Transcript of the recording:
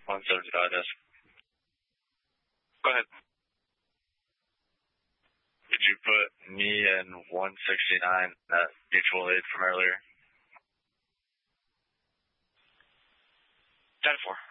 170 Digest. Go ahead. Did you put me in 169, that mutual aid from earlier? 10-4.